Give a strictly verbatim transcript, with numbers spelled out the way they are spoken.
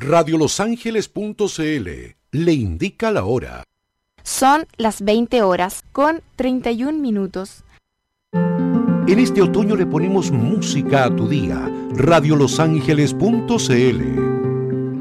radio los ángeles punto c l le indica la hora. Son las veinte horas con treinta y un minutos. En este otoño le ponemos música a tu día. radio los ángeles punto c l